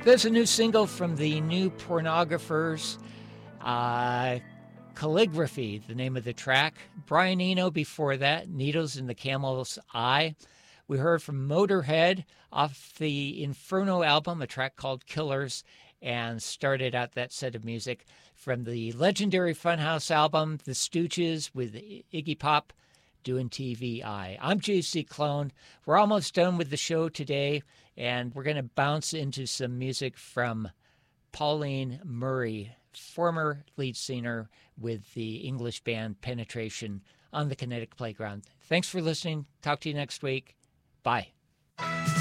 There's a new single from the New Pornographers. Calligraphy, the name of the track. Brian Eno before that, Needles in the Camel's Eye. We heard from Motorhead off the Inferno album, a track called Killers, and started out that set of music from the legendary Funhouse album, The Stooges with Iggy Pop doing TVI. I'm JC Clone. We're almost done with the show today, and we're going to bounce into some music from Pauline Murray, former lead singer with the English band Penetration on the Kinetic Playground. Thanks for listening. Talk to you next week. Bye.